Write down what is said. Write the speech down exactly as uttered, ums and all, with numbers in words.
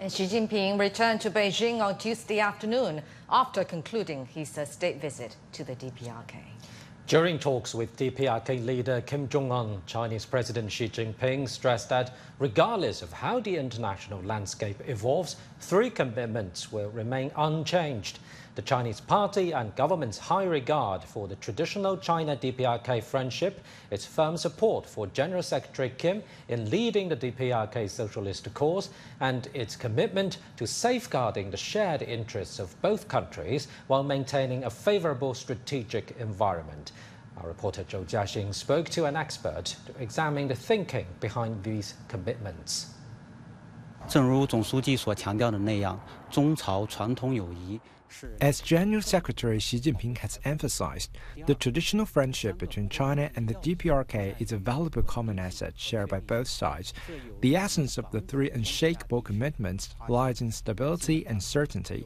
And Xi Jinping returned to Beijing on Tuesday afternoon after concluding his state visit to the D P R K. During talks with D P R K leader Kim Jong-un, Chinese President Xi Jinping stressed that regardless of how the international landscape evolves, three commitments will remain unchanged: the Chinese party and government's high regard for the traditional China-D P R K friendship, its firm support for General Secretary Kim in leading the D P R K socialist cause, and its commitment to safeguarding the shared interests of both countries while maintaining a favorable strategic environment. Our reporter Zhou Jiaxing spoke to an expert to examine the thinking behind these commitments. 正如总书记所强调的那样，中朝传统友谊。 As General Secretary Xi Jinping has emphasized, the traditional friendship between China and the D P R K is a valuable common asset shared by both sides. The essence of the three unshakable commitments lies in stability and certainty.